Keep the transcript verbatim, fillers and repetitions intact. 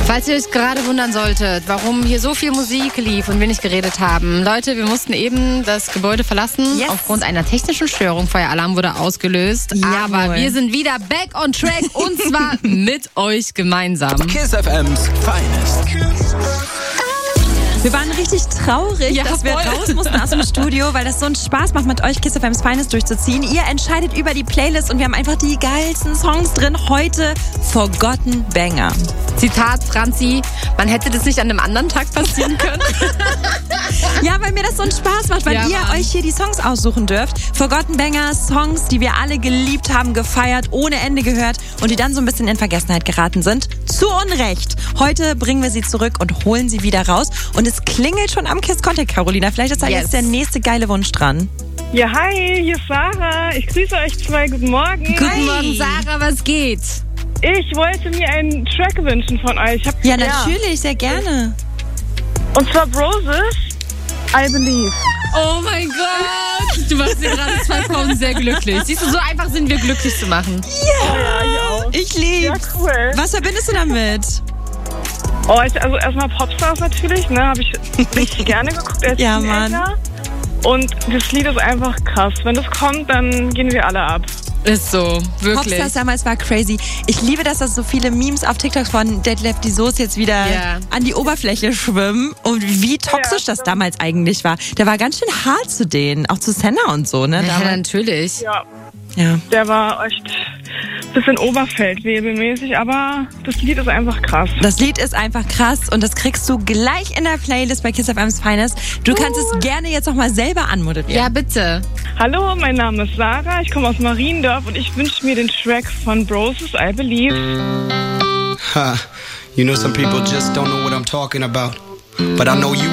Falls ihr euch gerade wundern solltet, warum hier so viel Musik lief und wir nicht geredet haben. Leute, wir mussten eben das Gebäude verlassen. Yes. Aufgrund einer technischen Störung. Feueralarm wurde ausgelöst. Jawohl. Aber wir sind wieder back on track und zwar mit euch gemeinsam. Kiss F M's Finest. Wir waren richtig traurig, ja, dass wir voll. raus mussten aus dem Studio, weil das so einen Spaß macht, mit euch Kiss F M's Finest durchzuziehen. Ihr entscheidet über die Playlist und wir haben einfach die geilsten Songs drin. Heute Forgotten Banger. Zitat Franzi, man hätte das nicht an einem anderen Tag passieren können. Ja, weil mir das so einen Spaß macht, weil ja, ihr Mann. euch hier die Songs aussuchen dürft. Forgotten Banger, Songs, die wir alle geliebt haben, gefeiert, ohne Ende gehört und die dann so ein bisschen in Vergessenheit geraten sind. Zu Unrecht. Heute bringen wir sie zurück und holen sie wieder raus. Und es klingelt schon am Kiss Contact, Carolina. Vielleicht ist da yes. jetzt der nächste geile Wunsch dran. Ja, hi, hier ist Sarah. Ich grüße euch zwei. Guten Morgen. Guten hi. Morgen, Sarah. Was geht? Ich wollte mir einen Track wünschen von euch. Ich hab, ja, natürlich. Ja. Sehr gerne. Und zwar Broses, I Believe. Oh mein Gott. Du machst dir gerade zwei Frauen sehr glücklich. Siehst du, so einfach sind wir glücklich zu machen. Yeah. Oh ja, ich auch. Ich lieb's. Ja, cool. Was verbindest du damit? Oh, ich, also erstmal Popstars natürlich, ne, habe ich richtig gerne geguckt als ja, Mann. Und das Lied ist einfach krass. Wenn das kommt, dann gehen wir alle ab. Ist so, wirklich. Popstars damals war crazy. Ich liebe, dass das so viele Memes auf TikTok von Detlef die Soße jetzt wieder yeah. an die Oberfläche schwimmen und wie toxisch ja, das damals eigentlich war. Der war ganz schön hart zu denen, auch zu Senna und so, ne? Ja, natürlich. Ja. ja. Der war echt ein bisschen oberfeldwebelmäßig, aber das Lied ist einfach krass. Das Lied ist einfach krass und das kriegst du gleich in der Playlist bei Kiss F M's Finest. Du uh. kannst es gerne jetzt nochmal selber anmoderieren. Ja, bitte. Hallo, mein Name ist Sarah, ich komme aus Mariendorf und ich wünsche mir den Track von Broses, I Believe. Ha, you know some people just don't know what I'm talking about. But I know you